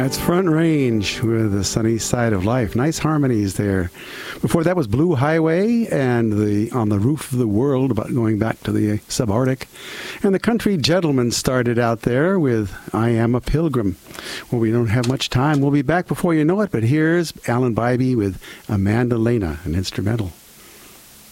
That's Front Range with The Sunny Side of Life. Nice harmonies there. Before that was Blue Highway and the On the Roof of the World, about going back to the subarctic. And the Country Gentlemen started out there with I Am a Pilgrim. Well, we don't have much time. We'll be back before you know it, but here's Alan Bybee with Amanda Lena, an instrumental.